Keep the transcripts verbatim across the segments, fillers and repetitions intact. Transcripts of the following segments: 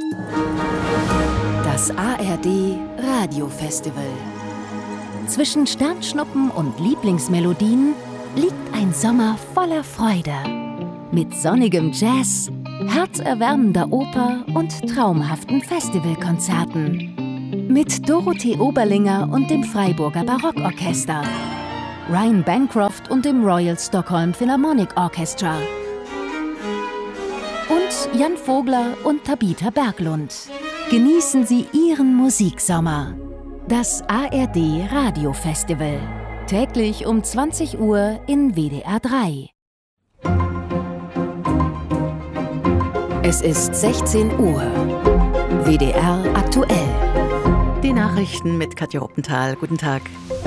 Das A R D Radiofestival. Zwischen Sternschnuppen und Lieblingsmelodien liegt ein Sommer voller Freude. Mit sonnigem Jazz, herzerwärmender Oper und traumhaften Festivalkonzerten. Mit Dorothee Oberlinger und dem Freiburger Barockorchester. Ryan Bancroft und dem Royal Stockholm Philharmonic Orchestra. Und Jan Vogler und Tabitha Berglund. Genießen Sie Ihren Musiksommer. Das A R D Radiofestival. Täglich um zwanzig Uhr in W D R drei. Es ist sechzehn Uhr. W D R aktuell. Die Nachrichten mit Katja Ruppenthal. Guten Tag.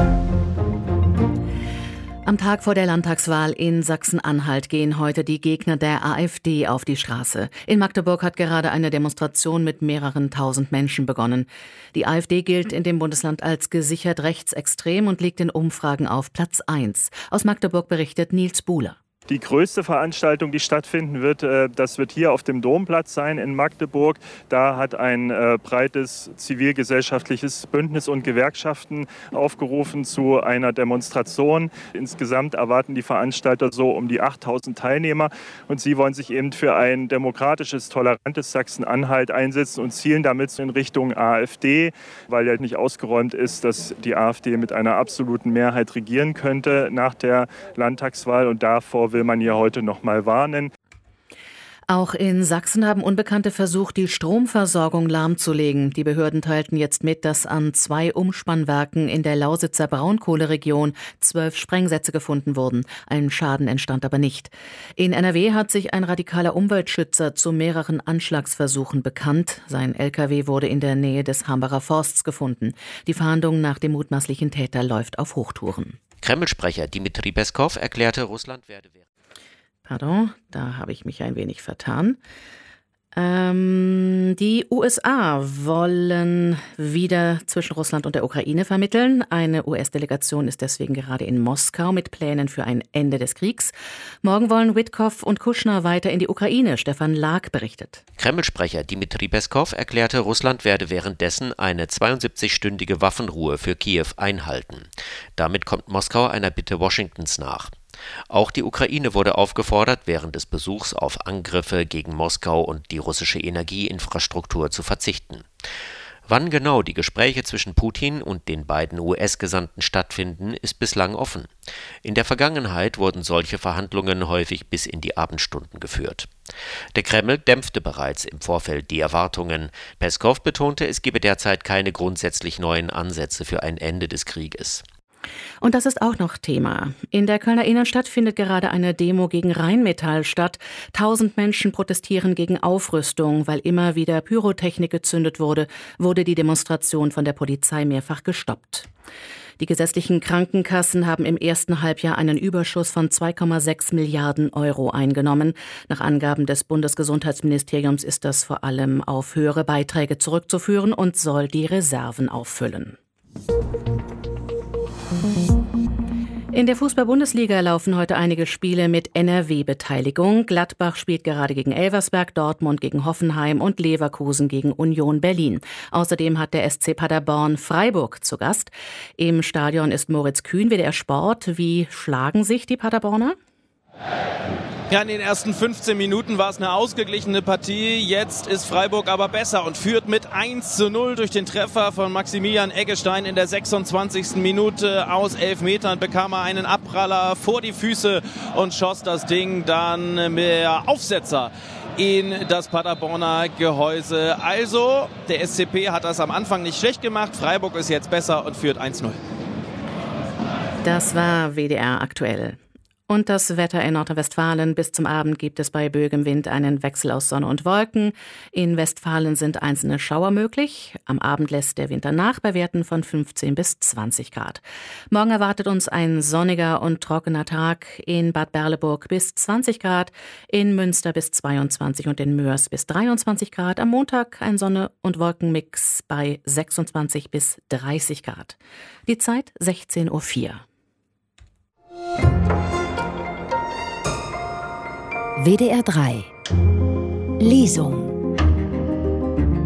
Am Tag vor der Landtagswahl in Sachsen-Anhalt gehen heute die Gegner der AfD auf die Straße. In Magdeburg hat gerade eine Demonstration mit mehreren tausend Menschen begonnen. Die AfD gilt in dem Bundesland als gesichert rechtsextrem und liegt in Umfragen auf Platz eins. Aus Magdeburg berichtet Nils Buhler. Die größte Veranstaltung, die stattfinden wird, das wird hier auf dem Domplatz sein in Magdeburg. Da hat ein breites zivilgesellschaftliches Bündnis und Gewerkschaften aufgerufen zu einer Demonstration. Insgesamt erwarten die Veranstalter so um die achttausend Teilnehmer. Und sie wollen sich eben für ein demokratisches, tolerantes Sachsen-Anhalt einsetzen und zielen damit in Richtung AfD, weil ja nicht ausgeräumt ist, dass die AfD mit einer absoluten Mehrheit regieren könnte nach der Landtagswahl. Und davor will man hier heute noch mal warnen. Auch in Sachsen haben Unbekannte versucht, die Stromversorgung lahmzulegen. Die Behörden teilten jetzt mit, dass an zwei Umspannwerken in der Lausitzer Braunkohleregion zwölf Sprengsätze gefunden wurden. Ein Schaden entstand aber nicht. In N R W hat sich ein radikaler Umweltschützer zu mehreren Anschlagsversuchen bekannt. Sein L K W wurde in der Nähe des Hambacher Forsts gefunden. Die Fahndung nach dem mutmaßlichen Täter läuft auf Hochtouren. Kreml-Sprecher Dmitri Peskov erklärte, Russland werde... Pardon, da habe ich mich ein wenig vertan. Ähm, die U S A wollen wieder zwischen Russland und der Ukraine vermitteln. Eine U S-Delegation ist deswegen gerade in Moskau mit Plänen für ein Ende des Kriegs. Morgen wollen Witkow und Kushner weiter in die Ukraine. Stefan Lag berichtet. Kreml-Sprecher Dmitri Peskov erklärte, Russland werde währenddessen eine zweiundsiebzig-stündige Waffenruhe für Kiew einhalten. Damit kommt Moskau einer Bitte Washingtons nach. Auch die Ukraine wurde aufgefordert, während des Besuchs auf Angriffe gegen Moskau und die russische Energieinfrastruktur zu verzichten. Wann genau die Gespräche zwischen Putin und den beiden U S-Gesandten stattfinden, ist bislang offen. In der Vergangenheit wurden solche Verhandlungen häufig bis in die Abendstunden geführt. Der Kreml dämpfte bereits im Vorfeld die Erwartungen. Peskov betonte, es gebe derzeit keine grundsätzlich neuen Ansätze für ein Ende des Krieges. Und das ist auch noch Thema. In der Kölner Innenstadt findet gerade eine Demo gegen Rheinmetall statt. Tausend Menschen protestieren gegen Aufrüstung. Weil immer wieder Pyrotechnik gezündet wurde, wurde die Demonstration von der Polizei mehrfach gestoppt. Die gesetzlichen Krankenkassen haben im ersten Halbjahr einen Überschuss von zwei Komma sechs Milliarden Euro eingenommen. Nach Angaben des Bundesgesundheitsministeriums ist das vor allem auf höhere Beiträge zurückzuführen und soll die Reserven auffüllen. In der Fußball-Bundesliga laufen heute einige Spiele mit N R W-Beteiligung. Gladbach spielt gerade gegen Elversberg, Dortmund gegen Hoffenheim und Leverkusen gegen Union Berlin. Außerdem hat der S C Paderborn Freiburg zu Gast. Im Stadion ist Moritz Kühn, W D R Sport. Wie schlagen sich die Paderborner? Ja, in den ersten fünfzehn Minuten war es eine ausgeglichene Partie. Jetzt ist Freiburg aber besser und führt mit eins zu null durch den Treffer von Maximilian Eggestein in der sechsundzwanzigsten Minute. Aus elf Metern bekam er einen Abpraller vor die Füße und schoss das Ding dann mit Aufsetzer in das Paderborner Gehäuse. Also, der S C P hat das am Anfang nicht schlecht gemacht. Freiburg ist jetzt besser und führt eins zu null. Das war W D R aktuell. Und das Wetter in Nordrhein-Westfalen. Bis zum Abend gibt es bei böigem Wind einen Wechsel aus Sonne und Wolken. In Westfalen sind einzelne Schauer möglich. Am Abend lässt der Winter nach bei Werten von fünfzehn bis zwanzig Grad. Morgen erwartet uns ein sonniger und trockener Tag. In Bad Berleburg bis zwanzig Grad, in Münster bis zweiundzwanzig und in Mörs bis dreiundzwanzig Grad. Am Montag ein Sonne- und Wolkenmix bei sechsundzwanzig bis dreißig Grad. Die Zeit sechzehn Uhr vier. W D R drei Lesung.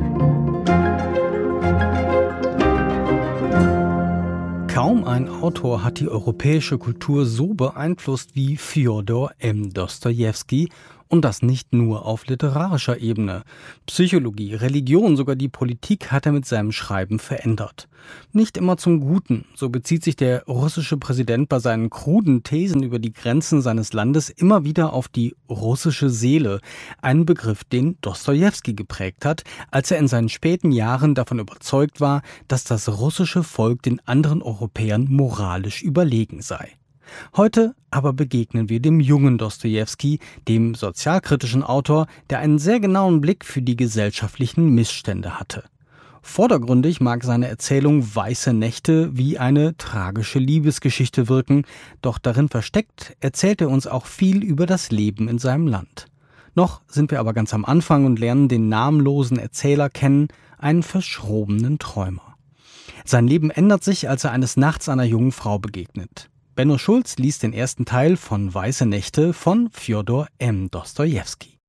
Kaum ein Autor hat die europäische Kultur so beeinflusst wie Fjodor M. Dostojewski, und das nicht nur auf literarischer Ebene. Psychologie, Religion, sogar die Politik hat er mit seinem Schreiben verändert. Nicht immer zum Guten, so bezieht sich der russische Präsident bei seinen kruden Thesen über die Grenzen seines Landes immer wieder auf die russische Seele, einen Begriff, den Dostojewski geprägt hat, als er in seinen späten Jahren davon überzeugt war, dass das russische Volk den anderen Europäern moralisch überlegen sei. Heute aber begegnen wir dem jungen Dostojewski, dem sozialkritischen Autor, der einen sehr genauen Blick für die gesellschaftlichen Missstände hatte. Vordergründig mag seine Erzählung Weiße Nächte wie eine tragische Liebesgeschichte wirken, doch darin versteckt erzählt er uns auch viel über das Leben in seinem Land. Noch sind wir aber ganz am Anfang und lernen den namenlosen Erzähler kennen, einen verschrobenen Träumer. Sein Leben ändert sich, als er eines Nachts einer jungen Frau begegnet. Benno Schulz liest den ersten Teil von Weiße Nächte von Fjodor M. Dostojewski.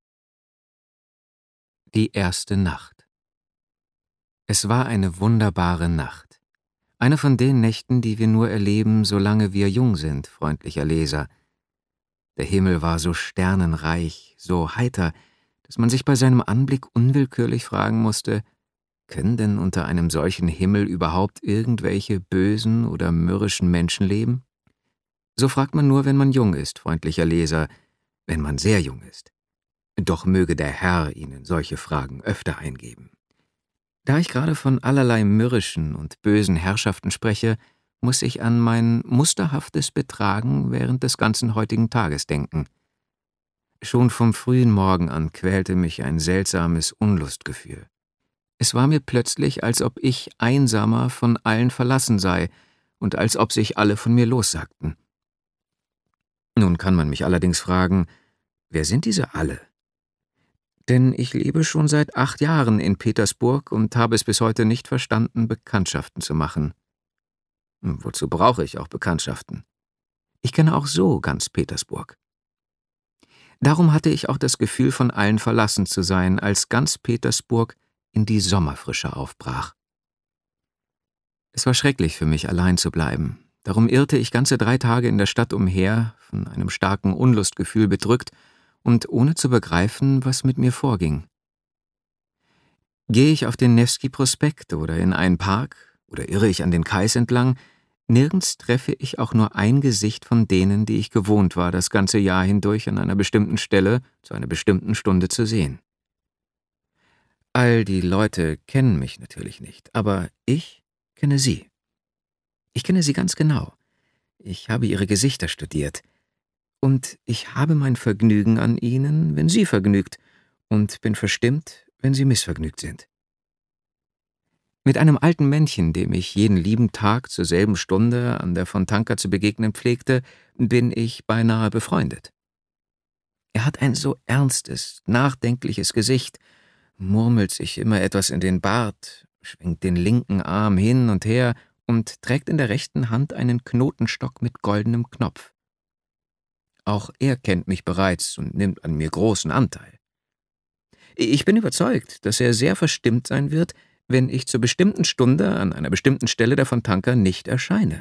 Die erste Nacht. Es war eine wunderbare Nacht. Eine von den Nächten, die wir nur erleben, solange wir jung sind, freundlicher Leser. Der Himmel war so sternenreich, so heiter, dass man sich bei seinem Anblick unwillkürlich fragen musste, können denn unter einem solchen Himmel überhaupt irgendwelche bösen oder mürrischen Menschen leben? So fragt man nur, wenn man jung ist, freundlicher Leser, wenn man sehr jung ist. Doch möge der Herr Ihnen solche Fragen öfter eingeben. Da ich gerade von allerlei mürrischen und bösen Herrschaften spreche, muss ich an mein musterhaftes Betragen während des ganzen heutigen Tages denken. Schon vom frühen Morgen an quälte mich ein seltsames Unlustgefühl. Es war mir plötzlich, als ob ich einsamer von allen verlassen sei und als ob sich alle von mir lossagten. Nun kann man mich allerdings fragen, wer sind diese alle? Denn ich lebe schon seit acht Jahren in Petersburg und habe es bis heute nicht verstanden, Bekanntschaften zu machen. Wozu brauche ich auch Bekanntschaften? Ich kenne auch so ganz Petersburg. Darum hatte ich auch das Gefühl, von allen verlassen zu sein, als ganz Petersburg in die Sommerfrische aufbrach. Es war schrecklich für mich, allein zu bleiben. Darum irrte ich ganze drei Tage in der Stadt umher, von einem starken Unlustgefühl bedrückt und ohne zu begreifen, was mit mir vorging. Gehe ich auf den Newski-Prospekt oder in einen Park oder irre ich an den Kais entlang, nirgends treffe ich auch nur ein Gesicht von denen, die ich gewohnt war, das ganze Jahr hindurch an einer bestimmten Stelle zu einer bestimmten Stunde zu sehen. All die Leute kennen mich natürlich nicht, aber ich kenne sie. Ich kenne sie ganz genau. Ich habe ihre Gesichter studiert. Und ich habe mein Vergnügen an ihnen, wenn sie vergnügt, und bin verstimmt, wenn sie missvergnügt sind. Mit einem alten Männchen, dem ich jeden lieben Tag zur selben Stunde an der Fontanka zu begegnen pflegte, bin ich beinahe befreundet. Er hat ein so ernstes, nachdenkliches Gesicht, murmelt sich immer etwas in den Bart, schwingt den linken Arm hin und her und trägt in der rechten Hand einen Knotenstock mit goldenem Knopf. Auch er kennt mich bereits und nimmt an mir großen Anteil. Ich bin überzeugt, dass er sehr verstimmt sein wird, wenn ich zur bestimmten Stunde an einer bestimmten Stelle der Fontanka nicht erscheine.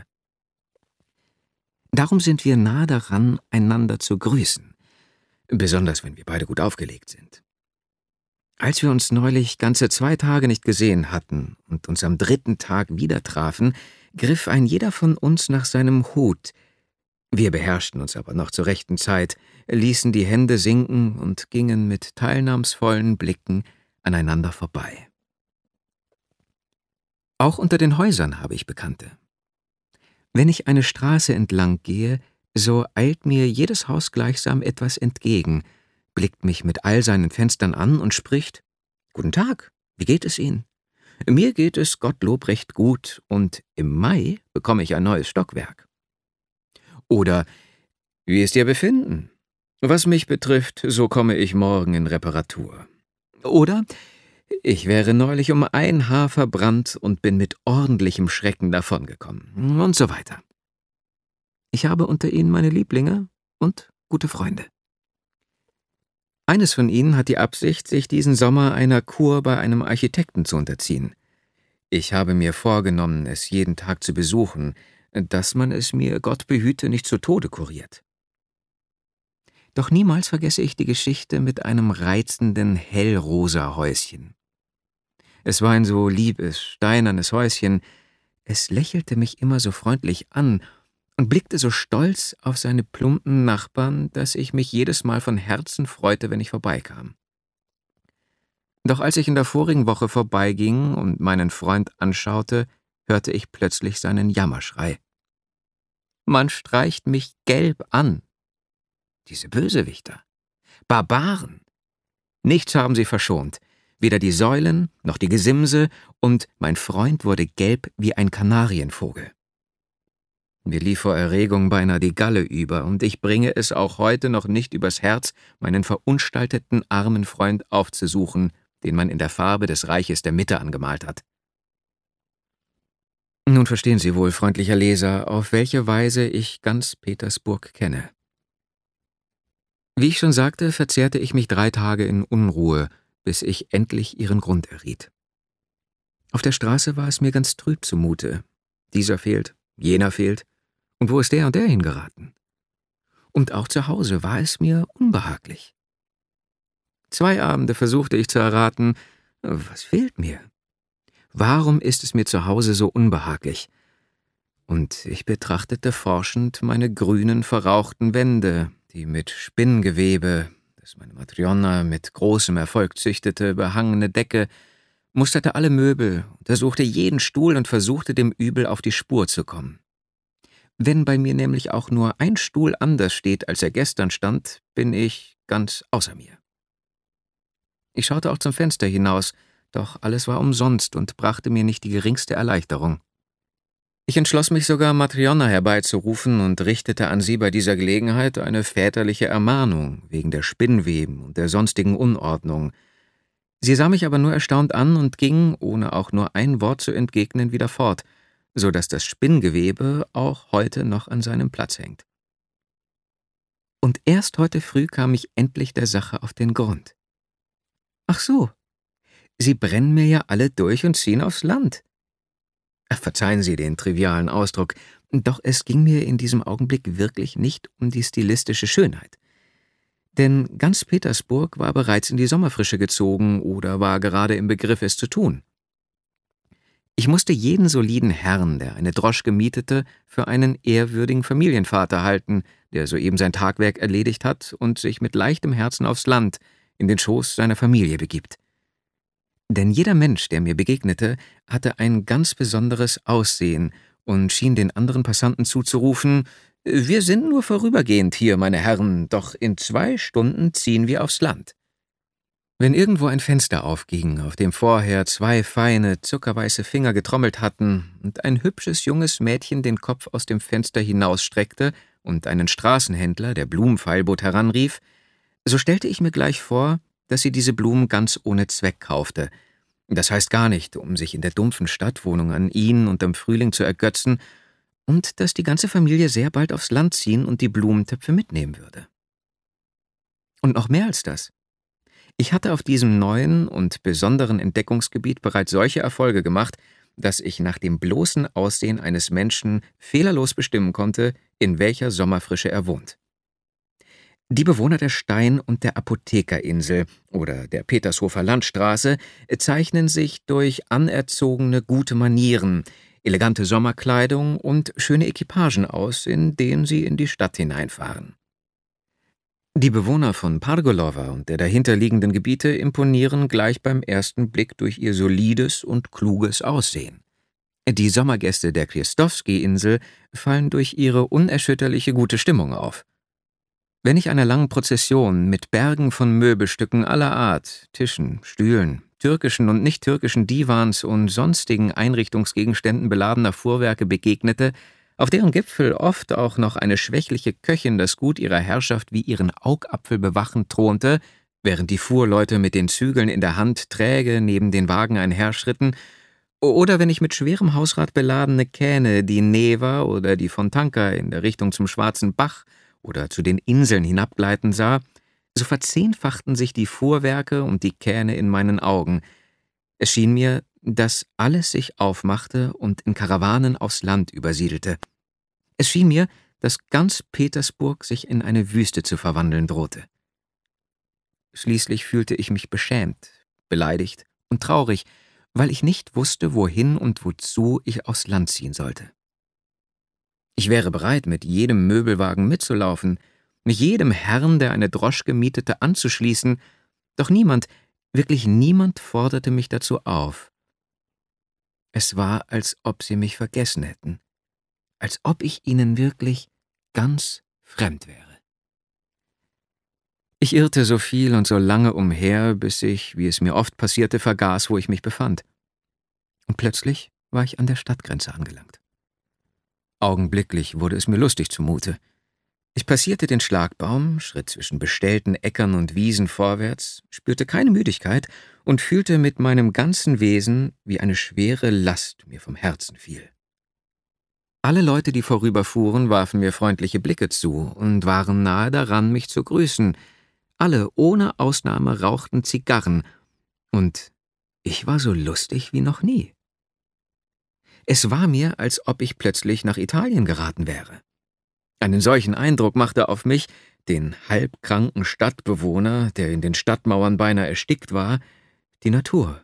Darum sind wir nahe daran, einander zu grüßen, besonders wenn wir beide gut aufgelegt sind. Als wir uns neulich ganze zwei Tage nicht gesehen hatten und uns am dritten Tag wieder trafen, griff ein jeder von uns nach seinem Hut. Wir beherrschten uns aber noch zur rechten Zeit, ließen die Hände sinken und gingen mit teilnahmsvollen Blicken aneinander vorbei. Auch unter den Häusern habe ich Bekannte. Wenn ich eine Straße entlang gehe, so eilt mir jedes Haus gleichsam etwas entgegen, blickt mich mit all seinen Fenstern an und spricht: »Guten Tag, wie geht es Ihnen? Mir geht es Gottlob recht gut und im Mai bekomme ich ein neues Stockwerk.« Oder: »Wie ist Ihr Befinden? Was mich betrifft, so komme ich morgen in Reparatur.« Oder: »Ich wäre neulich um ein Haar verbrannt und bin mit ordentlichem Schrecken davongekommen.« Und so weiter. Ich habe unter ihnen meine Lieblinge und gute Freunde. Eines von ihnen hat die Absicht, sich diesen Sommer einer Kur bei einem Architekten zu unterziehen. Ich habe mir vorgenommen, es jeden Tag zu besuchen, dass man es mir, Gott behüte, nicht zu Tode kuriert. Doch niemals vergesse ich die Geschichte mit einem reizenden hellrosa Häuschen. Es war ein so liebes, steinernes Häuschen, es lächelte mich immer so freundlich an und blickte so stolz auf seine plumpen Nachbarn, dass ich mich jedes Mal von Herzen freute, wenn ich vorbeikam. Doch als ich in der vorigen Woche vorbeiging und meinen Freund anschaute, hörte ich plötzlich seinen Jammerschrei. Man streicht mich gelb an. Diese Bösewichter, Barbaren. Nichts haben sie verschont, weder die Säulen noch die Gesimse, und mein Freund wurde gelb wie ein Kanarienvogel. Mir lief vor Erregung beinahe die Galle über, und ich bringe es auch heute noch nicht übers Herz, meinen verunstalteten armen Freund aufzusuchen, den man in der Farbe des Reiches der Mitte angemalt hat. Nun verstehen Sie wohl, freundlicher Leser, auf welche Weise ich ganz Petersburg kenne. Wie ich schon sagte, verzehrte ich mich drei Tage in Unruhe, bis ich endlich ihren Grund erriet. Auf der Straße war es mir ganz trüb zumute. Dieser fehlt, jener fehlt, und wo ist der und der hingeraten? Und auch zu Hause war es mir unbehaglich. Zwei Abende versuchte ich zu erraten, was fehlt mir? Warum ist es mir zu Hause so unbehaglich? Und ich betrachtete forschend meine grünen, verrauchten Wände, die mit Spinngewebe, das meine Matryona mit großem Erfolg züchtete, behangene Decke, musterte alle Möbel, untersuchte jeden Stuhl und versuchte, dem Übel auf die Spur zu kommen. Wenn bei mir nämlich auch nur ein Stuhl anders steht, als er gestern stand, bin ich ganz außer mir. Ich schaute auch zum Fenster hinaus, doch alles war umsonst und brachte mir nicht die geringste Erleichterung. Ich entschloss mich sogar, Matryona herbeizurufen und richtete an sie bei dieser Gelegenheit eine väterliche Ermahnung wegen der Spinnweben und der sonstigen Unordnung. Sie sah mich aber nur erstaunt an und ging, ohne auch nur ein Wort zu entgegnen, wieder fort, so dass das Spinngewebe auch heute noch an seinem Platz hängt. Und erst heute früh kam ich endlich der Sache auf den Grund. Ach so, Sie brennen mir ja alle durch und ziehen aufs Land. Ach, verzeihen Sie den trivialen Ausdruck, doch es ging mir in diesem Augenblick wirklich nicht um die stilistische Schönheit. Denn ganz Petersburg war bereits in die Sommerfrische gezogen oder war gerade im Begriff, es zu tun. Ich musste jeden soliden Herrn, der eine Droschke mietete, für einen ehrwürdigen Familienvater halten, der soeben sein Tagwerk erledigt hat und sich mit leichtem Herzen aufs Land, in den Schoß seiner Familie begibt. Denn jeder Mensch, der mir begegnete, hatte ein ganz besonderes Aussehen und schien den anderen Passanten zuzurufen: »Wir sind nur vorübergehend hier, meine Herren, doch in zwei Stunden ziehen wir aufs Land.« Wenn irgendwo ein Fenster aufging, auf dem vorher zwei feine, zuckerweiße Finger getrommelt hatten und ein hübsches junges Mädchen den Kopf aus dem Fenster hinausstreckte und einen Straßenhändler, der Blumenfeilbot, heranrief, so stellte ich mir gleich vor, dass sie diese Blumen ganz ohne Zweck kaufte. Das heißt gar nicht, um sich in der dumpfen Stadtwohnung an ihn und am Frühling zu ergötzen, und dass die ganze Familie sehr bald aufs Land ziehen und die Blumentöpfe mitnehmen würde. Und noch mehr als das. Ich hatte auf diesem neuen und besonderen Entdeckungsgebiet bereits solche Erfolge gemacht, dass ich nach dem bloßen Aussehen eines Menschen fehlerlos bestimmen konnte, in welcher Sommerfrische er wohnt. Die Bewohner der Stein- und der Apothekerinsel oder der Petershofer Landstraße zeichnen sich durch anerzogene gute Manieren, elegante Sommerkleidung und schöne Equipagen aus, in denen sie in die Stadt hineinfahren. Die Bewohner von Pargolowa und der dahinterliegenden Gebiete imponieren gleich beim ersten Blick durch ihr solides und kluges Aussehen. Die Sommergäste der Krjestowski-Insel fallen durch ihre unerschütterliche gute Stimmung auf. Wenn ich einer langen Prozession mit Bergen von Möbelstücken aller Art, Tischen, Stühlen, türkischen und nicht-türkischen Divans und sonstigen Einrichtungsgegenständen beladener Fuhrwerke begegnete, auf deren Gipfel oft auch noch eine schwächliche Köchin das Gut ihrer Herrschaft wie ihren Augapfel bewachend thronte, während die Fuhrleute mit den Zügeln in der Hand träge neben den Wagen einherschritten, oder wenn ich mit schwerem Hausrat beladene Kähne die Neva oder die Fontanka in der Richtung zum Schwarzen Bach oder zu den Inseln hinabgleiten sah, so verzehnfachten sich die Fuhrwerke und die Kähne in meinen Augen. Es schien mir, dass alles sich aufmachte und in Karawanen aufs Land übersiedelte. Es schien mir, dass ganz Petersburg sich in eine Wüste zu verwandeln drohte. Schließlich fühlte ich mich beschämt, beleidigt und traurig, weil ich nicht wusste, wohin und wozu ich aufs Land ziehen sollte. Ich wäre bereit, mit jedem Möbelwagen mitzulaufen, mich jedem Herrn, der eine Droschke mietete, anzuschließen, doch niemand, wirklich niemand forderte mich dazu auf. Es war, als ob sie mich vergessen hätten, als ob ich ihnen wirklich ganz fremd wäre. Ich irrte so viel und so lange umher, bis ich, wie es mir oft passierte, vergaß, wo ich mich befand. Und plötzlich war ich an der Stadtgrenze angelangt. Augenblicklich wurde es mir lustig zumute. Ich passierte den Schlagbaum, schritt zwischen bestellten Äckern und Wiesen vorwärts, spürte keine Müdigkeit und fühlte mit meinem ganzen Wesen, wie eine schwere Last mir vom Herzen fiel. Alle Leute, die vorüberfuhren, warfen mir freundliche Blicke zu und waren nahe daran, mich zu grüßen. Alle ohne Ausnahme rauchten Zigarren, und ich war so lustig wie noch nie. Es war mir, als ob ich plötzlich nach Italien geraten wäre. Einen solchen Eindruck machte auf mich, den halbkranken Stadtbewohner, der in den Stadtmauern beinahe erstickt war, die Natur.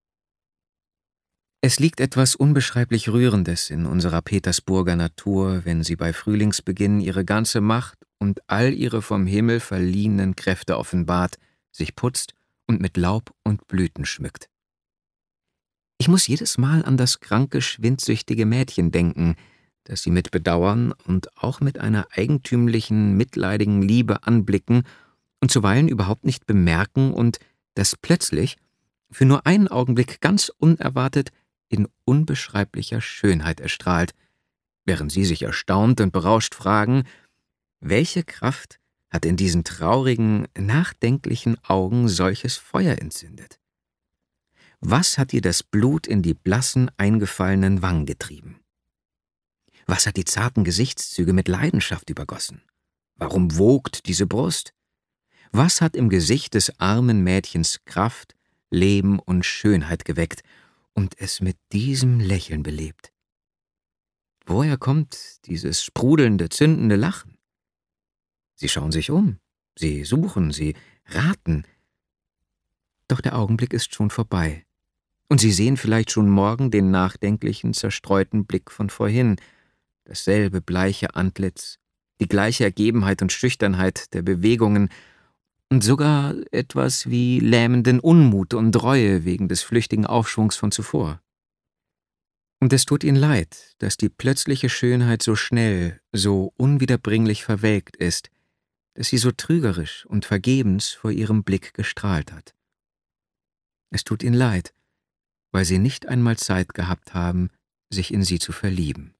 Es liegt etwas unbeschreiblich Rührendes in unserer Petersburger Natur, wenn sie bei Frühlingsbeginn ihre ganze Macht und all ihre vom Himmel verliehenen Kräfte offenbart, sich putzt und mit Laub und Blüten schmückt. Ich muss jedes Mal an das kranke, schwindsüchtige Mädchen denken, das sie mit Bedauern und auch mit einer eigentümlichen, mitleidigen Liebe anblicken und zuweilen überhaupt nicht bemerken und das plötzlich, für nur einen Augenblick ganz unerwartet, in unbeschreiblicher Schönheit erstrahlt, während sie sich erstaunt und berauscht fragen, welche Kraft hat in diesen traurigen, nachdenklichen Augen solches Feuer entzündet? Was hat ihr das Blut in die blassen, eingefallenen Wangen getrieben? Was hat die zarten Gesichtszüge mit Leidenschaft übergossen? Warum wogt diese Brust? Was hat im Gesicht des armen Mädchens Kraft, Leben und Schönheit geweckt und es mit diesem Lächeln belebt? Woher kommt dieses sprudelnde, zündende Lachen? Sie schauen sich um, sie suchen, sie raten. Doch der Augenblick ist schon vorbei. Und sie sehen vielleicht schon morgen den nachdenklichen, zerstreuten Blick von vorhin, dasselbe bleiche Antlitz, die gleiche Ergebenheit und Schüchternheit der Bewegungen und sogar etwas wie lähmenden Unmut und Reue wegen des flüchtigen Aufschwungs von zuvor. Und es tut ihnen leid, dass die plötzliche Schönheit so schnell, so unwiederbringlich verwelkt ist, dass sie so trügerisch und vergebens vor ihrem Blick gestrahlt hat. Es tut ihnen leid, weil sie nicht einmal Zeit gehabt haben, sich in sie zu verlieben.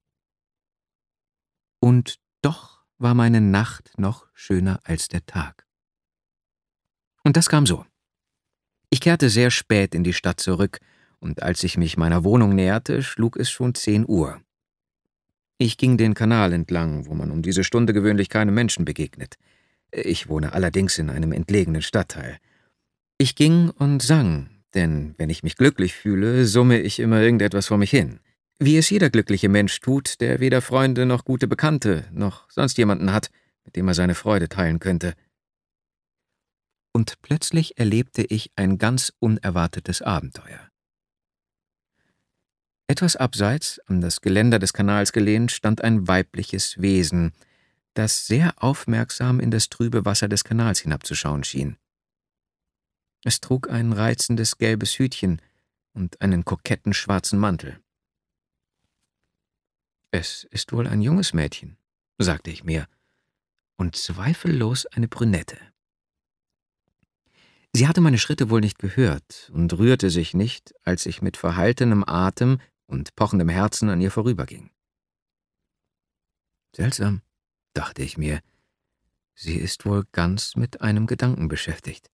Und doch war meine Nacht noch schöner als der Tag. Und das kam so. Ich kehrte sehr spät in die Stadt zurück, und als ich mich meiner Wohnung näherte, schlug es schon zehn Uhr. Ich ging den Kanal entlang, wo man um diese Stunde gewöhnlich keinem Menschen begegnet. Ich wohne allerdings in einem entlegenen Stadtteil. Ich ging und sang, denn wenn ich mich glücklich fühle, summe ich immer irgendetwas vor mich hin. Wie es jeder glückliche Mensch tut, der weder Freunde noch gute Bekannte noch sonst jemanden hat, mit dem er seine Freude teilen könnte. Und plötzlich erlebte ich ein ganz unerwartetes Abenteuer. Etwas abseits, an das Geländer des Kanals gelehnt, stand ein weibliches Wesen, das sehr aufmerksam in das trübe Wasser des Kanals hinabzuschauen schien. Es trug ein reizendes gelbes Hütchen und einen koketten schwarzen Mantel. »Es ist wohl ein junges Mädchen«, sagte ich mir, »und zweifellos eine Brünette.« Sie hatte meine Schritte wohl nicht gehört und rührte sich nicht, als ich mit verhaltenem Atem und pochendem Herzen an ihr vorüberging. Seltsam, dachte ich mir, sie ist wohl ganz mit einem Gedanken beschäftigt.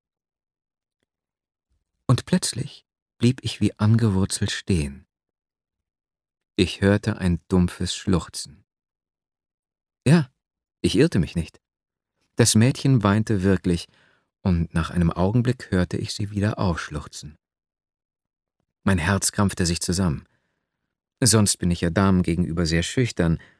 Und plötzlich blieb ich wie angewurzelt stehen. Ich hörte ein dumpfes Schluchzen. Ja, ich irrte mich nicht. Das Mädchen weinte wirklich, und nach einem Augenblick hörte ich sie wieder aufschluchzen. Mein Herz krampfte sich zusammen. Sonst bin ich ja Damen gegenüber sehr schüchtern,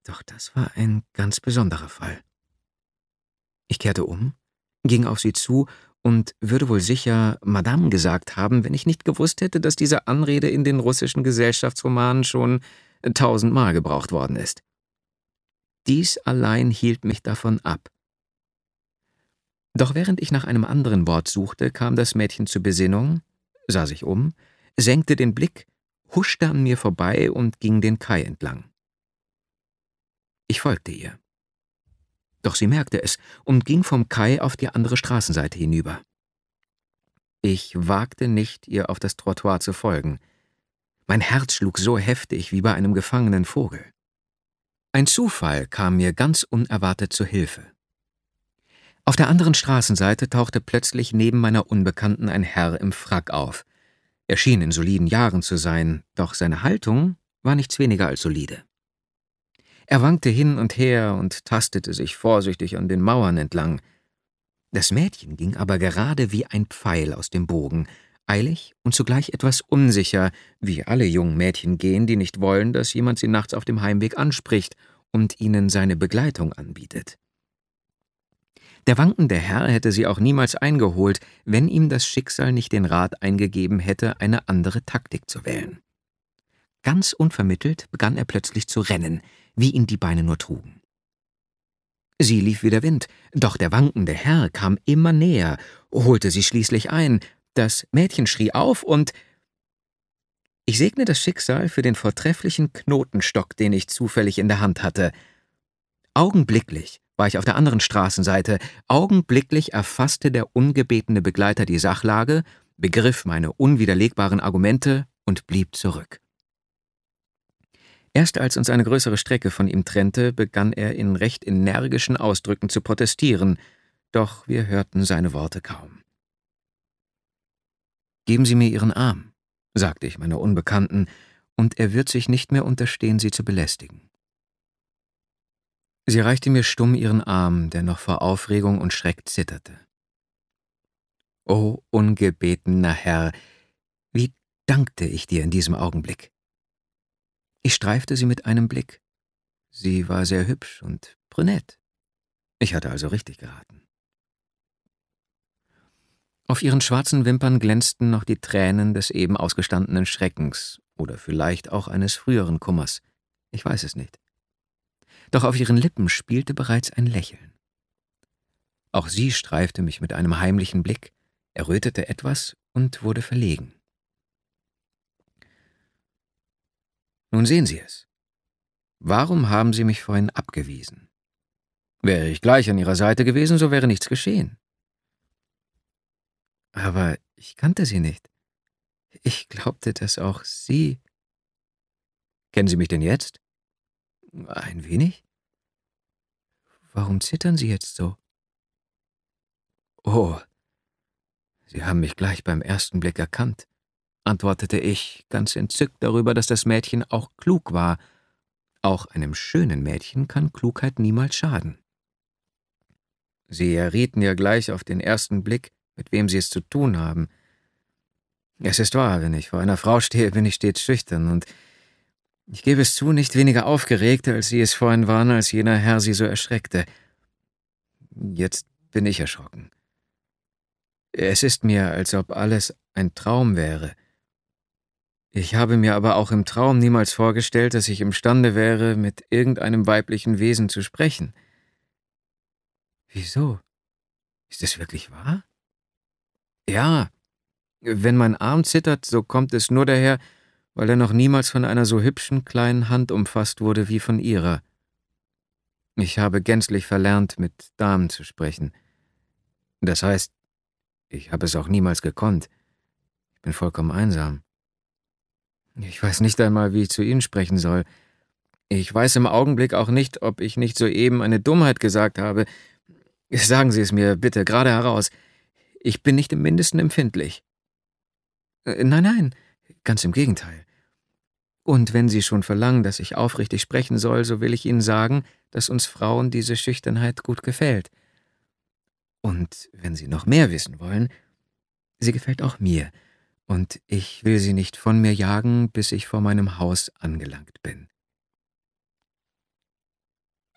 Doch das war ein ganz besonderer Fall. Ich kehrte um, ging auf sie zu und würde wohl sicher Madame gesagt haben, wenn ich nicht gewusst hätte, dass diese Anrede in den russischen Gesellschaftsromanen schon tausendmal gebraucht worden ist. Dies allein hielt mich davon ab. Doch während ich nach einem anderen Wort suchte, kam das Mädchen zur Besinnung, sah sich um, senkte den Blick, huschte an mir vorbei und ging den Kai entlang. Ich folgte ihr. Doch sie merkte es und ging vom Kai auf die andere Straßenseite hinüber. Ich wagte nicht, ihr auf das Trottoir zu folgen. Mein Herz schlug so heftig wie bei einem gefangenen Vogel. Ein Zufall kam mir ganz unerwartet zu Hilfe. Auf der anderen Straßenseite tauchte plötzlich neben meiner Unbekannten ein Herr im Frack auf. Er schien in soliden Jahren zu sein, doch seine Haltung war nichts weniger als solide. Er wankte hin und her und tastete sich vorsichtig an den Mauern entlang. Das Mädchen ging aber gerade wie ein Pfeil aus dem Bogen, eilig und zugleich etwas unsicher, wie alle jungen Mädchen gehen, die nicht wollen, dass jemand sie nachts auf dem Heimweg anspricht und ihnen seine Begleitung anbietet. Der wankende Herr hätte sie auch niemals eingeholt, wenn ihm das Schicksal nicht den Rat eingegeben hätte, eine andere Taktik zu wählen. Ganz unvermittelt begann er plötzlich zu rennen, wie ihn die Beine nur trugen. Sie lief wie der Wind, doch der wankende Herr kam immer näher, holte sie schließlich ein. Das Mädchen schrie auf und ich segne das Schicksal für den vortrefflichen Knotenstock, den ich zufällig in der Hand hatte. Augenblicklich war ich auf der anderen Straßenseite, augenblicklich erfasste der ungebetene Begleiter die Sachlage, begriff meine unwiderlegbaren Argumente und blieb zurück. Erst als uns eine größere Strecke von ihm trennte, begann er in recht energischen Ausdrücken zu protestieren, doch wir hörten seine Worte kaum. »Geben Sie mir Ihren Arm«, sagte ich meiner Unbekannten, »und er wird sich nicht mehr unterstehen, Sie zu belästigen.« Sie reichte mir stumm ihren Arm, der noch vor Aufregung und Schreck zitterte. »O ungebetener Herr, wie dankte ich dir in diesem Augenblick!« Ich streifte sie mit einem Blick. Sie war sehr hübsch und brünett. Ich hatte also richtig geraten. Auf ihren schwarzen Wimpern glänzten noch die Tränen des eben ausgestandenen Schreckens oder vielleicht auch eines früheren Kummers. Ich weiß es nicht. Doch auf ihren Lippen spielte bereits ein Lächeln. Auch sie streifte mich mit einem heimlichen Blick, errötete etwas und wurde verlegen. »Nun sehen Sie es. Warum haben Sie mich vorhin abgewiesen? Wäre ich gleich an Ihrer Seite gewesen, so wäre nichts geschehen.« »Aber ich kannte Sie nicht. Ich glaubte, dass auch Sie...« »Kennen Sie mich denn jetzt?« »Ein wenig.« »Warum zittern Sie jetzt so?« »Oh, Sie haben mich gleich beim ersten Blick erkannt«, antwortete ich, ganz entzückt darüber, dass das Mädchen auch klug war. Auch einem schönen Mädchen kann Klugheit niemals schaden. »Sie errieten ja gleich auf den ersten Blick, mit wem Sie es zu tun haben. Es ist wahr, wenn ich vor einer Frau stehe, bin ich stets schüchtern und ich gebe es zu, nicht weniger aufgeregt, als Sie es vorhin waren, als jener Herr Sie so erschreckte. Jetzt bin ich erschrocken. Es ist mir, als ob alles ein Traum wäre. Ich habe mir aber auch im Traum niemals vorgestellt, dass ich imstande wäre, mit irgendeinem weiblichen Wesen zu sprechen. Wieso? Ist es wirklich wahr? Ja, wenn mein Arm zittert, so kommt es nur daher, weil er noch niemals von einer so hübschen kleinen Hand umfasst wurde wie von Ihrer. Ich habe gänzlich verlernt, mit Damen zu sprechen. Das heißt, ich habe es auch niemals gekonnt. Ich bin vollkommen einsam. Ich weiß nicht einmal, wie ich zu Ihnen sprechen soll. Ich weiß im Augenblick auch nicht, ob ich nicht soeben eine Dummheit gesagt habe. Sagen Sie es mir bitte gerade heraus. Ich bin nicht im Mindesten empfindlich. Nein, nein, ganz im Gegenteil. Und wenn Sie schon verlangen, dass ich aufrichtig sprechen soll, so will ich Ihnen sagen, dass uns Frauen diese Schüchternheit gut gefällt. Und wenn Sie noch mehr wissen wollen, sie gefällt auch mir, und ich will sie nicht von mir jagen, bis ich vor meinem Haus angelangt bin.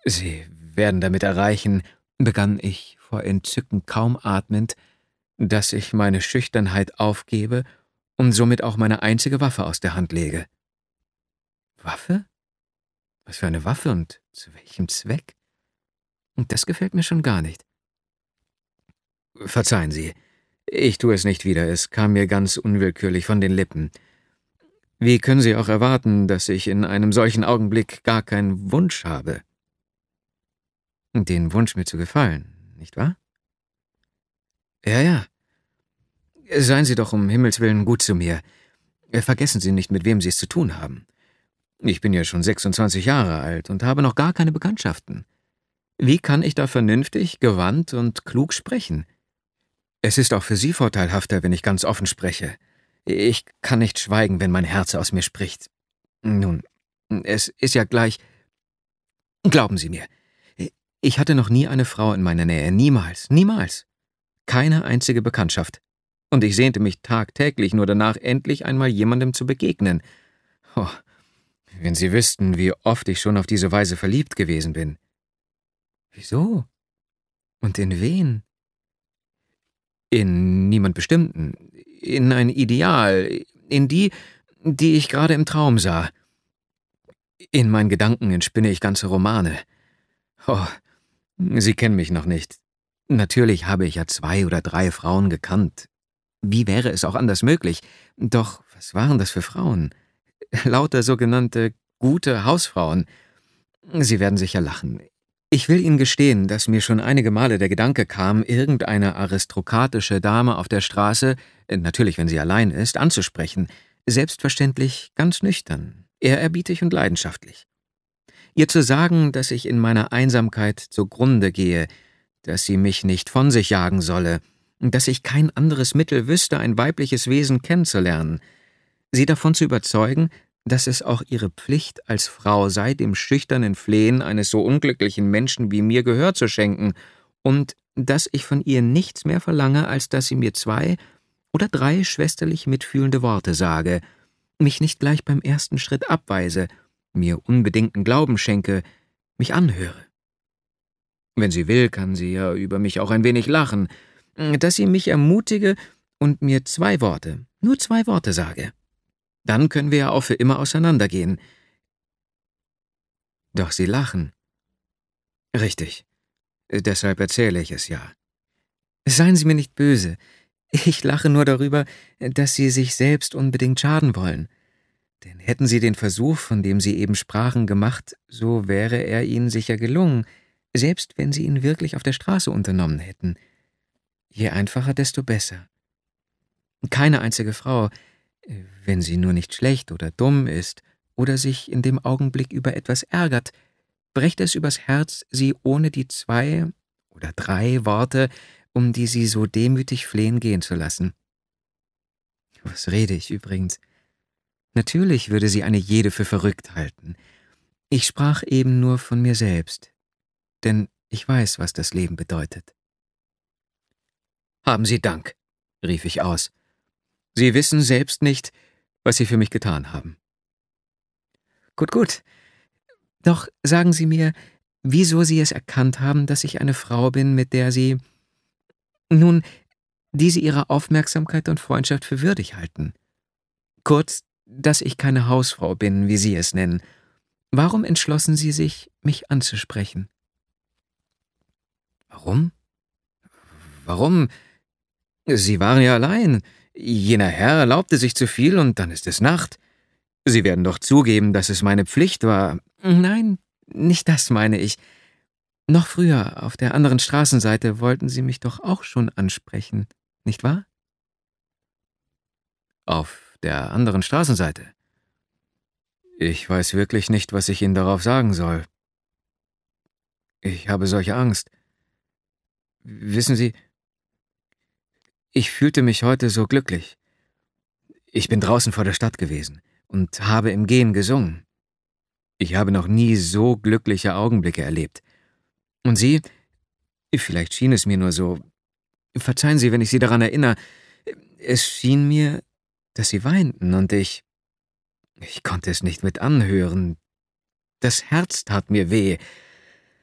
Sie werden damit erreichen, begann ich vor Entzücken kaum atmend, dass ich meine Schüchternheit aufgebe und somit auch meine einzige Waffe aus der Hand lege. Waffe? Was für eine Waffe und zu welchem Zweck? Das gefällt mir schon gar nicht. Verzeihen Sie, ich tue es nicht wieder, es kam mir ganz unwillkürlich von den Lippen. Wie können Sie auch erwarten, dass ich in einem solchen Augenblick gar keinen Wunsch habe? Den Wunsch, mir zu gefallen, nicht wahr? Ja, ja. Seien Sie doch um Himmels willen gut zu mir. Vergessen Sie nicht, mit wem Sie es zu tun haben. Ich bin ja schon sechsundzwanzig Jahre alt und habe noch gar keine Bekanntschaften. Wie kann ich da vernünftig, gewandt und klug sprechen? Es ist auch für Sie vorteilhafter, wenn ich ganz offen spreche. Ich kann nicht schweigen, wenn mein Herz aus mir spricht. Nun, es ist ja gleich... Glauben Sie mir, ich hatte noch nie eine Frau in meiner Nähe. Niemals, niemals. Keine einzige Bekanntschaft. Und ich sehnte mich tagtäglich nur danach, endlich einmal jemandem zu begegnen. Oh, wenn Sie wüssten, wie oft ich schon auf diese Weise verliebt gewesen bin. Wieso? Und in wen? In niemand Bestimmten. In ein Ideal. In die, die ich gerade im Traum sah. In meinen Gedanken entspinne ich ganze Romane. Oh, Sie kennen mich noch nicht. Natürlich habe ich ja zwei oder drei Frauen gekannt. Wie wäre es auch anders möglich? Doch was waren das für Frauen? Lauter sogenannte gute Hausfrauen. Sie werden sicher lachen. Ich will Ihnen gestehen, dass mir schon einige Male der Gedanke kam, irgendeine aristokratische Dame auf der Straße, natürlich wenn sie allein ist, anzusprechen. Selbstverständlich ganz nüchtern, ehrerbietig und leidenschaftlich. Ihr zu sagen, dass ich in meiner Einsamkeit zugrunde gehe, dass sie mich nicht von sich jagen solle, dass ich kein anderes Mittel wüsste, ein weibliches Wesen kennenzulernen, sie davon zu überzeugen, dass es auch ihre Pflicht als Frau sei, dem schüchternen Flehen eines so unglücklichen Menschen wie mir Gehör zu schenken, und dass ich von ihr nichts mehr verlange, als dass sie mir zwei oder drei schwesterlich mitfühlende Worte sage, mich nicht gleich beim ersten Schritt abweise, mir unbedingten Glauben schenke, mich anhöre. Wenn sie will, kann sie ja über mich auch ein wenig lachen, dass sie mich ermutige und mir zwei Worte, nur zwei Worte sage. Dann können wir ja auch für immer auseinandergehen. Doch Sie lachen. Richtig. Deshalb erzähle ich es ja. Seien Sie mir nicht böse. Ich lache nur darüber, dass Sie sich selbst unbedingt schaden wollen. Denn hätten Sie den Versuch, von dem Sie eben sprachen, gemacht, so wäre er Ihnen sicher gelungen, selbst wenn Sie ihn wirklich auf der Straße unternommen hätten. Je einfacher, desto besser. Keine einzige Frau, wenn sie nur nicht schlecht oder dumm ist oder sich in dem Augenblick über etwas ärgert, brächte es übers Herz, sie ohne die zwei oder drei Worte, um die sie so demütig flehen, gehen zu lassen. Was rede ich übrigens? Natürlich würde sie eine jede für verrückt halten. Ich sprach eben nur von mir selbst, denn ich weiß, was das Leben bedeutet. »Haben Sie Dank«, rief ich aus. »Sie wissen selbst nicht, was Sie für mich getan haben.« »Gut, gut. Doch sagen Sie mir, wieso Sie es erkannt haben, dass ich eine Frau bin, mit der Sie, nun, die Sie Ihre Aufmerksamkeit und Freundschaft für würdig halten. Kurz, dass ich keine Hausfrau bin, wie Sie es nennen. Warum entschlossen Sie sich, mich anzusprechen?« »Warum? Warum? Sie waren ja allein. Jener Herr erlaubte sich zu viel und dann ist es Nacht. Sie werden doch zugeben, dass es meine Pflicht war.« »Nein, nicht das meine ich. Noch früher, auf der anderen Straßenseite, wollten Sie mich doch auch schon ansprechen, nicht wahr?« »Auf der anderen Straßenseite? Ich weiß wirklich nicht, was ich Ihnen darauf sagen soll. Ich habe solche Angst. Wissen Sie, ich fühlte mich heute so glücklich. Ich bin draußen vor der Stadt gewesen und habe im Gehen gesungen. Ich habe noch nie so glückliche Augenblicke erlebt. Und Sie, vielleicht schien es mir nur so, verzeihen Sie, wenn ich Sie daran erinnere, es schien mir, dass Sie weinten und ich, ich konnte es nicht mit anhören. Das Herz tat mir weh.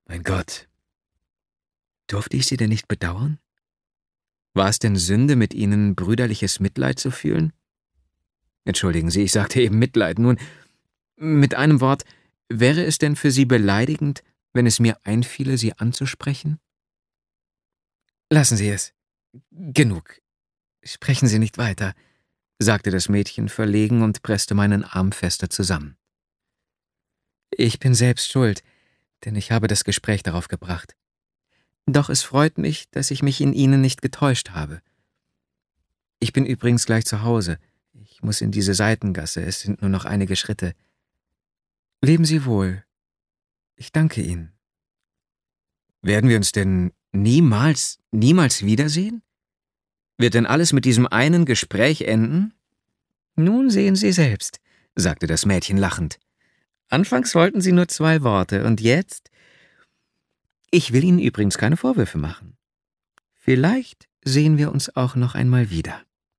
Mein Gott, durfte ich Sie denn nicht bedauern? War es denn Sünde, mit Ihnen brüderliches Mitleid zu fühlen? Entschuldigen Sie, ich sagte eben Mitleid. Nun, mit einem Wort, wäre es denn für Sie beleidigend, wenn es mir einfiele, Sie anzusprechen? Lassen Sie es. Genug. Sprechen Sie nicht weiter, sagte das Mädchen verlegen und presste meinen Arm fester zusammen. Ich bin selbst schuld, denn ich habe das Gespräch darauf gebracht. Doch es freut mich, dass ich mich in Ihnen nicht getäuscht habe. Ich bin übrigens gleich zu Hause. Ich muss in diese Seitengasse, es sind nur noch einige Schritte. Leben Sie wohl. Ich danke Ihnen. Werden wir uns denn niemals, niemals wiedersehen? Wird denn alles mit diesem einen Gespräch enden? Nun sehen Sie selbst, sagte das Mädchen lachend. Anfangs wollten Sie nur zwei Worte, und jetzt? Ich will Ihnen übrigens keine Vorwürfe machen. Vielleicht sehen wir uns auch noch einmal wieder.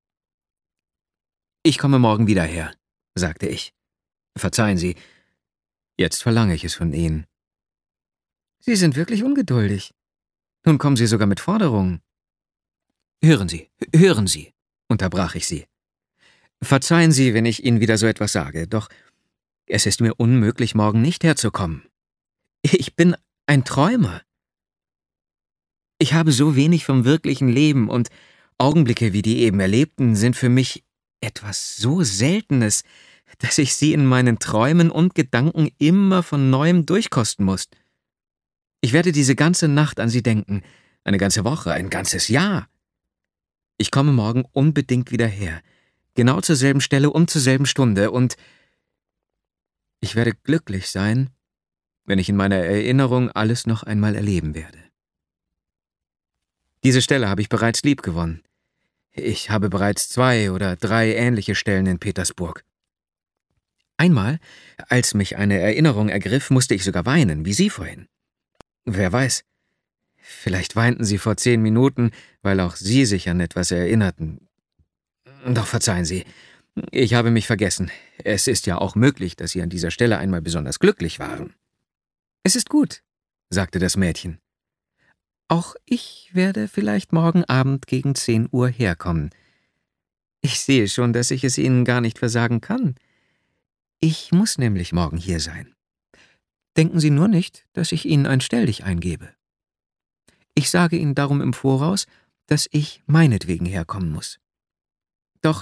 Ich komme morgen wieder her, sagte ich. Verzeihen Sie, jetzt verlange ich es von Ihnen. Sie sind wirklich ungeduldig. Nun kommen Sie sogar mit Forderungen. Hören Sie, hören Sie, unterbrach ich sie. Verzeihen Sie, wenn ich Ihnen wieder so etwas sage, doch es ist mir unmöglich, morgen nicht herzukommen. Ich bin ein Träumer. Ich habe so wenig vom wirklichen Leben, und Augenblicke wie die eben erlebten sind für mich etwas so Seltenes, dass ich sie in meinen Träumen und Gedanken immer von Neuem durchkosten muss. Ich werde diese ganze Nacht an Sie denken, eine ganze Woche, ein ganzes Jahr. Ich komme morgen unbedingt wieder her, genau zur selben Stelle und zur selben Stunde, und ich werde glücklich sein, wenn ich in meiner Erinnerung alles noch einmal erleben werde. Diese Stelle habe ich bereits liebgewonnen. Ich habe bereits zwei oder drei ähnliche Stellen in Petersburg. Einmal, als mich eine Erinnerung ergriff, musste ich sogar weinen, wie Sie vorhin. Wer weiß, vielleicht weinten Sie vor zehn Minuten, weil auch Sie sich an etwas erinnerten. Doch verzeihen Sie, ich habe mich vergessen. Es ist ja auch möglich, dass Sie an dieser Stelle einmal besonders glücklich waren. Es ist gut, sagte das Mädchen. Auch ich werde vielleicht morgen Abend gegen zehn Uhr herkommen. Ich sehe schon, dass ich es Ihnen gar nicht versagen kann. Ich muss nämlich morgen hier sein. Denken Sie nur nicht, dass ich Ihnen ein Stelldich eingebe. Ich sage Ihnen darum im Voraus, dass ich meinetwegen herkommen muss. Doch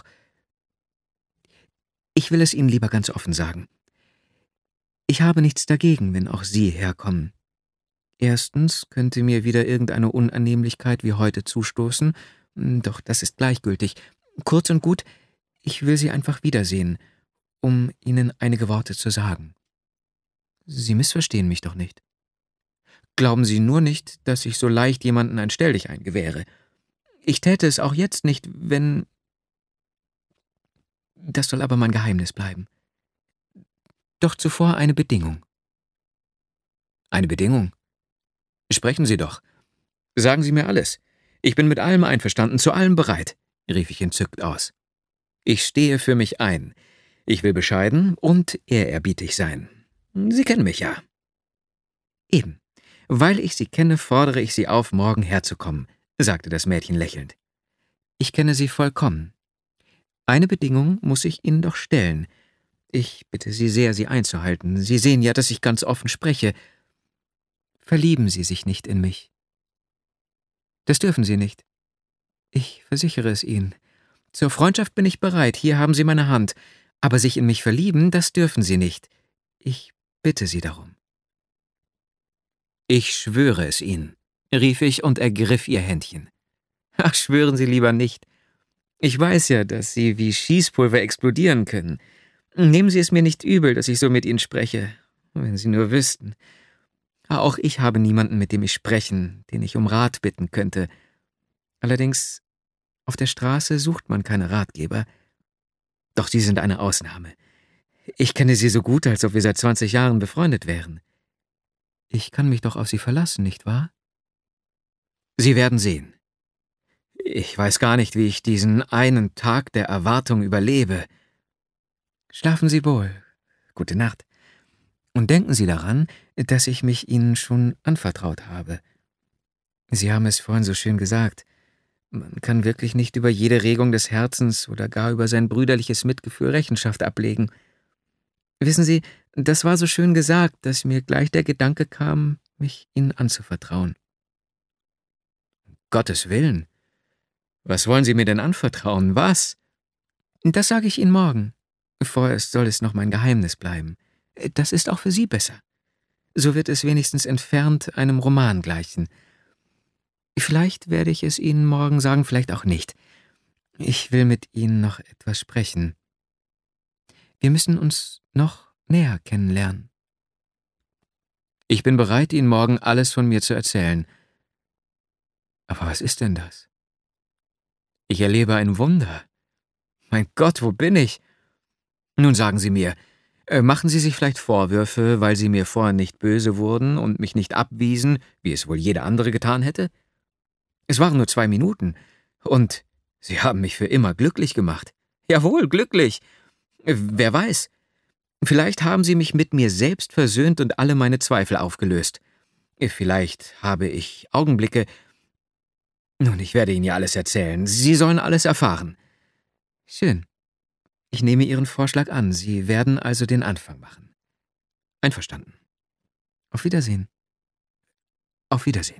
ich will es Ihnen lieber ganz offen sagen. Ich habe nichts dagegen, wenn auch Sie herkommen. Erstens könnte mir wieder irgendeine Unannehmlichkeit wie heute zustoßen, doch das ist gleichgültig. Kurz und gut, ich will Sie einfach wiedersehen, um Ihnen einige Worte zu sagen. Sie missverstehen mich doch nicht. Glauben Sie nur nicht, dass ich so leicht jemanden ein Stelldichein gewähre. Ich täte es auch jetzt nicht, wenn... Das soll aber mein Geheimnis bleiben. Doch zuvor eine Bedingung. Eine Bedingung? Sprechen Sie doch. Sagen Sie mir alles. Ich bin mit allem einverstanden, zu allem bereit, rief ich entzückt aus. Ich stehe für mich ein. Ich will bescheiden und ehrerbietig sein. Sie kennen mich ja. Eben. Weil ich Sie kenne, fordere ich Sie auf, morgen herzukommen, sagte das Mädchen lächelnd. Ich kenne Sie vollkommen. Eine Bedingung muss ich Ihnen doch stellen. Ich bitte Sie sehr, sie einzuhalten. Sie sehen ja, dass ich ganz offen spreche. Verlieben Sie sich nicht in mich. Das dürfen Sie nicht. Ich versichere es Ihnen. Zur Freundschaft bin ich bereit, hier haben Sie meine Hand. Aber sich in mich verlieben, das dürfen Sie nicht. Ich bitte Sie darum. Ich schwöre es Ihnen, rief ich und ergriff ihr Händchen. Ach, schwören Sie lieber nicht. Ich weiß ja, dass Sie wie Schießpulver explodieren können. Nehmen Sie es mir nicht übel, dass ich so mit Ihnen spreche. Wenn Sie nur wüssten. Auch ich habe niemanden, mit dem ich sprechen, den ich um Rat bitten könnte. Allerdings, auf der Straße sucht man keine Ratgeber. Doch Sie sind eine Ausnahme. Ich kenne Sie so gut, als ob wir seit zwanzig Jahren befreundet wären. Ich kann mich doch auf Sie verlassen, nicht wahr? Sie werden sehen. Ich weiß gar nicht, wie ich diesen einen Tag der Erwartung überlebe. Schlafen Sie wohl. Gute Nacht. Und denken Sie daran, dass ich mich Ihnen schon anvertraut habe. Sie haben es vorhin so schön gesagt. Man kann wirklich nicht über jede Regung des Herzens oder gar über sein brüderliches Mitgefühl Rechenschaft ablegen. Wissen Sie, das war so schön gesagt, dass mir gleich der Gedanke kam, mich Ihnen anzuvertrauen. Um Gottes Willen! Was wollen Sie mir denn anvertrauen? Was? Das sage ich Ihnen morgen. Vorerst soll es noch mein Geheimnis bleiben. Das ist auch für Sie besser. So wird es wenigstens entfernt einem Roman gleichen. Vielleicht werde ich es Ihnen morgen sagen, vielleicht auch nicht. Ich will mit Ihnen noch etwas sprechen. Wir müssen uns noch näher kennenlernen. Ich bin bereit, Ihnen morgen alles von mir zu erzählen. Aber was ist denn das? Ich erlebe ein Wunder. Mein Gott, wo bin ich? Nun sagen Sie mir, äh, machen Sie sich vielleicht Vorwürfe, weil Sie mir vorher nicht böse wurden und mich nicht abwiesen, wie es wohl jeder andere getan hätte? Es waren nur zwei Minuten, und Sie haben mich für immer glücklich gemacht. Jawohl, glücklich. Wer weiß, vielleicht haben Sie mich mit mir selbst versöhnt und alle meine Zweifel aufgelöst. Vielleicht habe ich Augenblicke. Nun, ich werde Ihnen ja alles erzählen. Sie sollen alles erfahren. Schön. Ich nehme Ihren Vorschlag an. Sie werden also den Anfang machen. Einverstanden. Auf Wiedersehen. Auf Wiedersehen.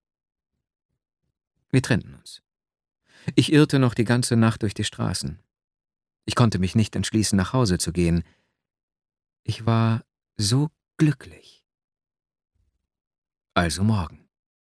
Wir trennten uns. Ich irrte noch die ganze Nacht durch die Straßen. Ich konnte mich nicht entschließen, nach Hause zu gehen. Ich war so glücklich. Also morgen.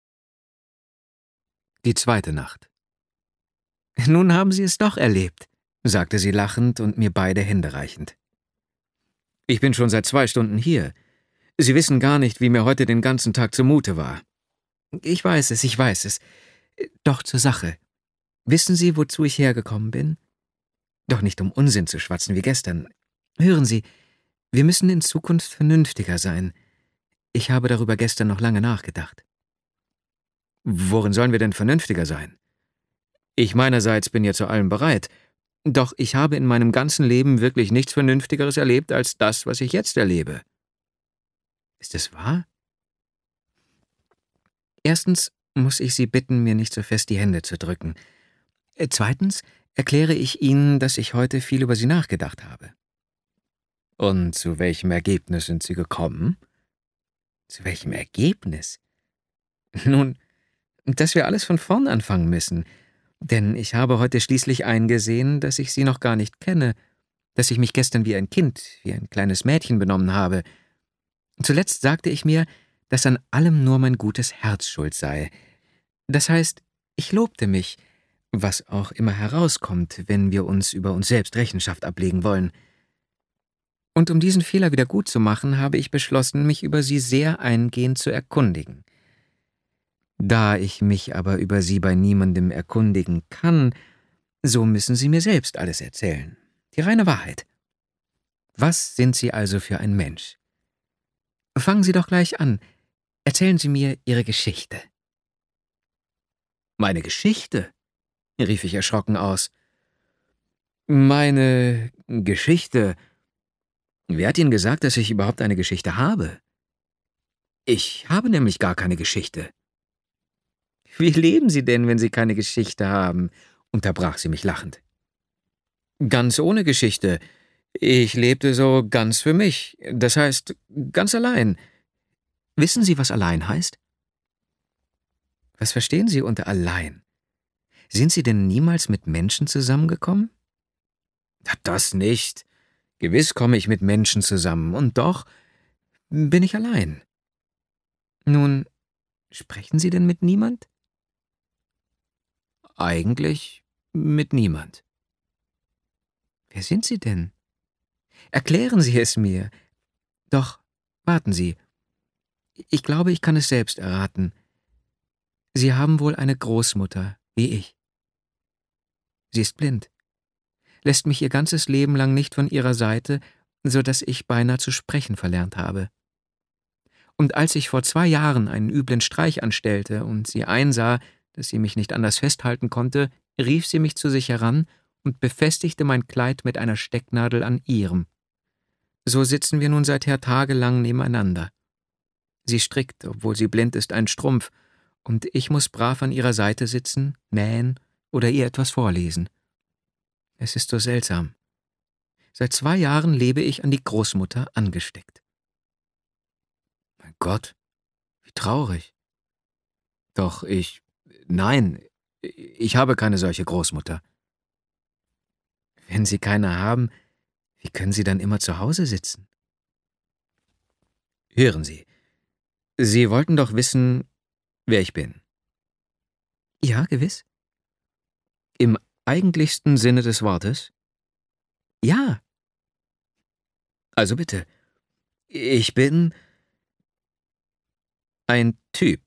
Die zweite Nacht. Nun haben Sie es doch erlebt, sagte sie lachend und mir beide Hände reichend. Ich bin schon seit zwei Stunden hier. Sie wissen gar nicht, wie mir heute den ganzen Tag zumute war. Ich weiß es, ich weiß es. Doch zur Sache. Wissen Sie, wozu ich hergekommen bin? Doch nicht um Unsinn zu schwatzen wie gestern. Hören Sie, wir müssen in Zukunft vernünftiger sein. Ich habe darüber gestern noch lange nachgedacht. Worin sollen wir denn vernünftiger sein? Ich meinerseits bin ja zu allem bereit, doch ich habe in meinem ganzen Leben wirklich nichts Vernünftigeres erlebt als das, was ich jetzt erlebe. Ist es wahr? Erstens muss ich Sie bitten, mir nicht so fest die Hände zu drücken. Zweitens erkläre ich Ihnen, dass ich heute viel über Sie nachgedacht habe. Und zu welchem Ergebnis sind Sie gekommen? Zu welchem Ergebnis? Nun, dass wir alles von vorn anfangen müssen, denn ich habe heute schließlich eingesehen, dass ich Sie noch gar nicht kenne, dass ich mich gestern wie ein Kind, wie ein kleines Mädchen benommen habe. Zuletzt sagte ich mir, dass an allem nur mein gutes Herz schuld sei. Das heißt, ich lobte mich, was auch immer herauskommt, wenn wir uns über uns selbst Rechenschaft ablegen wollen. Und um diesen Fehler wieder gut zu machen, habe ich beschlossen, mich über Sie sehr eingehend zu erkundigen. Da ich mich aber über Sie bei niemandem erkundigen kann, so müssen Sie mir selbst alles erzählen. Die reine Wahrheit. Was sind Sie also für ein Mensch? Fangen Sie doch gleich an. Erzählen Sie mir Ihre Geschichte. Meine Geschichte? Rief ich erschrocken aus. Meine Geschichte? Wer hat Ihnen gesagt, dass ich überhaupt eine Geschichte habe? Ich habe nämlich gar keine Geschichte. Wie leben Sie denn, wenn Sie keine Geschichte haben? Unterbrach sie mich lachend. Ganz ohne Geschichte. Ich lebte so ganz für mich, das heißt, ganz allein. Wissen Sie, was allein heißt? Was verstehen Sie unter allein? Sind Sie denn niemals mit Menschen zusammengekommen? Das nicht. Gewiss komme ich mit Menschen zusammen, und doch bin ich allein. Nun, sprechen Sie denn mit niemand? Eigentlich mit niemand. Wer sind Sie denn? Erklären Sie es mir. Doch, warten Sie. Ich glaube, ich kann es selbst erraten. Sie haben wohl eine Großmutter, wie ich. Sie ist blind, lässt mich ihr ganzes Leben lang nicht von ihrer Seite, so dass ich beinahe zu sprechen verlernt habe. Und als ich vor zwei Jahren einen üblen Streich anstellte und sie einsah, dass sie mich nicht anders festhalten konnte, rief sie mich zu sich heran und befestigte mein Kleid mit einer Stecknadel an ihrem. So sitzen wir nun seither tagelang nebeneinander. Sie strickt, obwohl sie blind ist, einen Strumpf, und ich muss brav an ihrer Seite sitzen, nähen oder ihr etwas vorlesen. Es ist so seltsam. Seit zwei Jahren lebe ich an die Großmutter angesteckt. Mein Gott, wie traurig. Doch ich... Nein, ich habe keine solche Großmutter. Wenn Sie keine haben, wie können Sie dann immer zu Hause sitzen? Hören Sie, Sie wollten doch wissen, wer ich bin. Ja, gewiss. Im eigentlichsten Sinne des Wortes? Ja. Also bitte, ich bin ein Typ.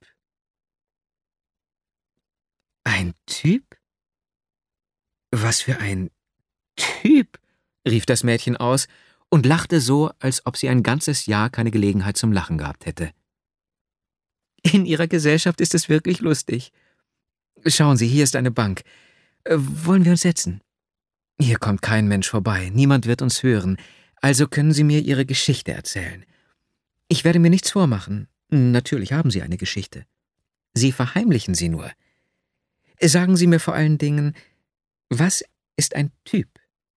Ein Typ? Was für ein Typ, rief das Mädchen aus und lachte so, als ob sie ein ganzes Jahr keine Gelegenheit zum Lachen gehabt hätte. In Ihrer Gesellschaft ist es wirklich lustig. Schauen Sie, hier ist eine Bank. Wollen wir uns setzen? Hier kommt kein Mensch vorbei, niemand wird uns hören, also können Sie mir Ihre Geschichte erzählen. Ich werde mir nichts vormachen. Natürlich haben Sie eine Geschichte. Sie verheimlichen sie nur. Sagen Sie mir vor allen Dingen, was ist ein Typ?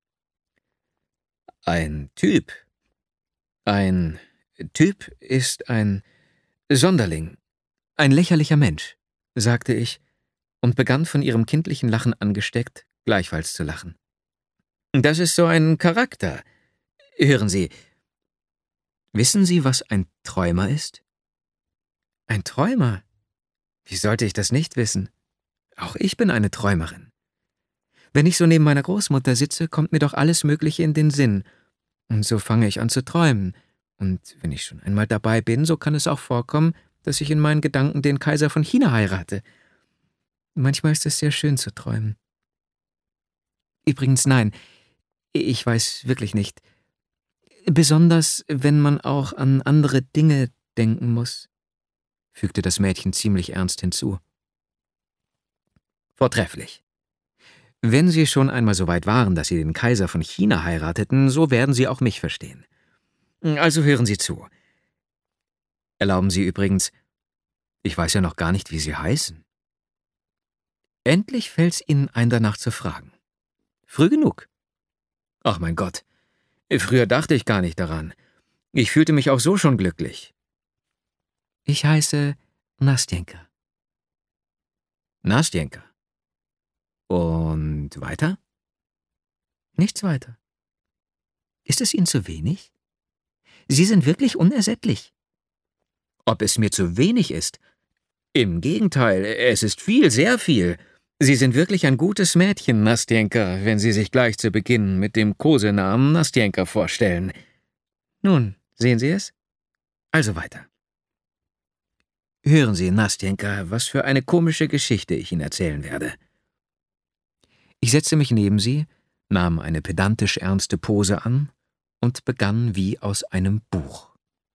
Ein Typ? Ein Typ ist ein Sonderling, ein lächerlicher Mensch, sagte ich und begann von ihrem kindlichen Lachen angesteckt, gleichfalls zu lachen. Das ist so ein Charakter. Hören Sie, wissen Sie, was ein Träumer ist? Ein Träumer? Wie sollte ich das nicht wissen? Auch ich bin eine Träumerin. Wenn ich so neben meiner Großmutter sitze, kommt mir doch alles Mögliche in den Sinn. Und so fange ich an zu träumen. Und wenn ich schon einmal dabei bin, so kann es auch vorkommen, dass ich in meinen Gedanken den Kaiser von China heirate. Manchmal ist es sehr schön zu träumen. Übrigens nein, ich weiß wirklich nicht. Besonders, wenn man auch an andere Dinge denken muss, fügte das Mädchen ziemlich ernst hinzu. Vortrefflich. Wenn Sie schon einmal so weit waren, dass Sie den Kaiser von China heirateten, so werden Sie auch mich verstehen. Also hören Sie zu. Erlauben Sie übrigens, ich weiß ja noch gar nicht, wie Sie heißen. Endlich fällt's Ihnen ein, danach zu fragen. Früh genug. Ach mein Gott, früher dachte ich gar nicht daran. Ich fühlte mich auch so schon glücklich. Ich heiße Nastjenka. Nastjenka. Und weiter? Nichts weiter. Ist es Ihnen zu wenig? Sie sind wirklich unersättlich. Ob es mir zu wenig ist? Im Gegenteil, es ist viel, sehr viel. Sie sind wirklich ein gutes Mädchen, Nastjenka, wenn Sie sich gleich zu Beginn mit dem Kosenamen Nastjenka vorstellen. Nun, sehen Sie es? Also weiter. Hören Sie, Nastjenka, was für eine komische Geschichte ich Ihnen erzählen werde. Ich setzte mich neben sie, nahm eine pedantisch ernste Pose an und begann wie aus einem Buch.